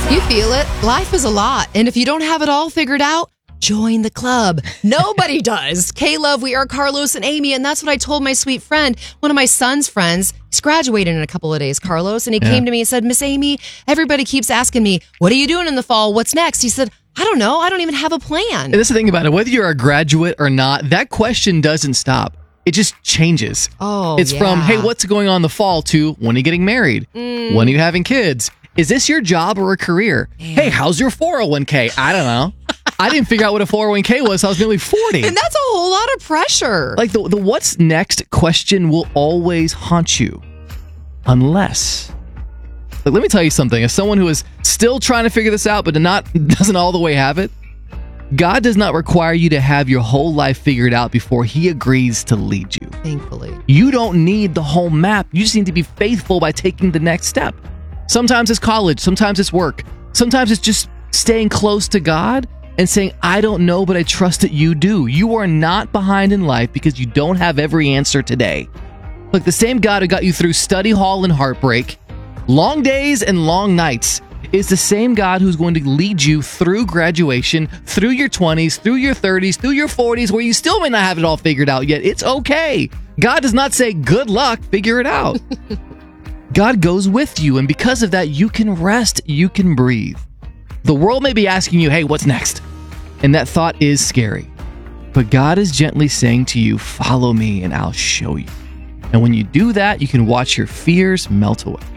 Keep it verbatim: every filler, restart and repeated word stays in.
You feel it. Life is a lot. And if you don't have it all figured out, join the club. Nobody does. K-Love, we are Carlos and Amy. And that's what I told my sweet friend, one of my son's friends. He's graduating in a couple of days, Carlos. And he yeah. came to me and said, Miss Amy, everybody keeps asking me, what are you doing in the fall? What's next? He said, I don't know. I don't even have a plan. And that's the thing about it. Whether you're a graduate or not, that question doesn't stop. It just changes. Oh, It's yeah. from, hey, what's going on in the fall to when are you getting married? Mm. When are you having kids? Is this your job or a career? Man. Hey, how's your four oh one k? I don't know. I didn't figure out what a four oh one k was. I was nearly forty. And that's a whole lot of pressure. Like the, the what's next question will always haunt you. Unless... Like, let me tell you something. As someone who is still trying to figure this out, but not doesn't all the way have it, God does not require you to have your whole life figured out before He agrees to lead you. Thankfully. You don't need the whole map. You just need to be faithful by taking the next step. Sometimes it's college. Sometimes it's work. Sometimes it's just staying close to God and saying, I don't know, but I trust that you do. You are not behind in life because you don't have every answer today. Look, the same God who got you through study hall and heartbreak, long days and long nights, is the same God who's going to lead you through graduation, through your twenties, through your thirties, through your forties, where you still may not have it all figured out yet. It's okay. God does not say, good luck, figure it out. God goes with you, and because of that, you can rest, you can breathe. The world may be asking you, hey, what's next? And that thought is scary. But God is gently saying to you, follow me and I'll show you. And when you do that, you can watch your fears melt away.